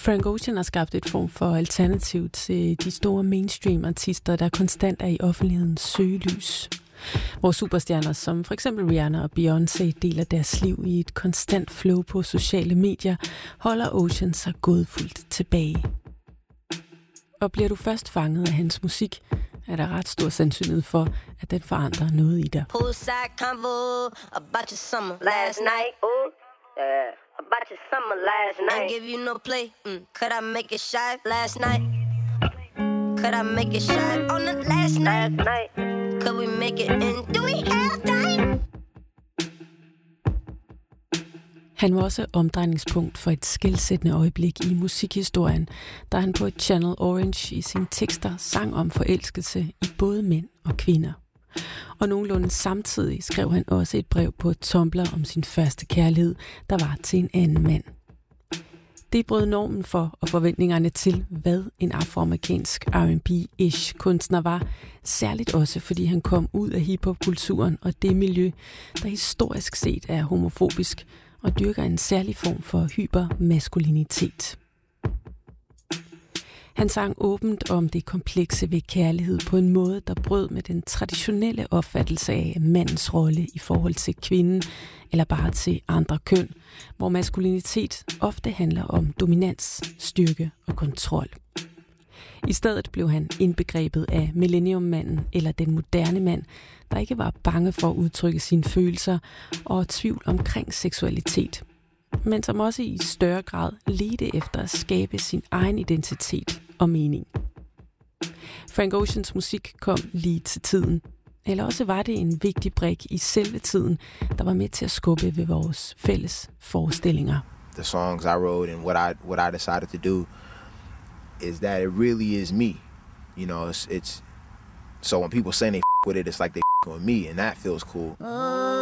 Frank Ocean har skabt et form for alternativ til de store mainstream-artister, der konstant er i offentlighedens søgelys. Hvor superstjerner som for eksempel Rihanna og Beyoncé deler deres liv i et konstant flow på sociale medier, holder Ocean sig godfuldt tilbage. Og bliver du først fanget af hans musik, er der ret stor sandsynlighed for, at den forandrer noget i dig. Poolside convo about your summer last night. About your summer last night. I give you no play. Could I make it shy last night? Could I make it shy on the last night? Could we make it in? Do we have time? Han var også omdrejningspunkt for et skelsættende øjeblik i musikhistorien, da han på Channel Orange i sine tekster sang om forelskelse i både mænd og kvinder. Og nogenlunde samtidig skrev han også et brev på Tumblr om sin første kærlighed, der var til en anden mand. Det brød normen for og forventningerne til, hvad en afroamerikansk R&B-ish kunstner var, særligt også fordi han kom ud af hiphop-kulturen og det miljø, der historisk set er homofobisk og dyrker en særlig form for hypermaskulinitet. Han sang åbent om det komplekse ved kærlighed på en måde, der brød med den traditionelle opfattelse af mandens rolle i forhold til kvinden eller bare til andre køn, hvor maskulinitet ofte handler om dominans, styrke og kontrol. I stedet blev han indbegrebet af millenniummanden eller den moderne mand, der ikke var bange for at udtrykke sine følelser og tvivl omkring seksualitet, men som også i større grad ledte efter at skabe sin egen identitet og mening. Frank Oceans musik kom lige til tiden, eller også var det en vigtig brik i selve tiden, der var med til at skubbe ved vores fælles forestillinger. The songs I wrote and what I decided to do is that it really is me. You know, it's so when people say they with it, it's like they with me, and that feels cool.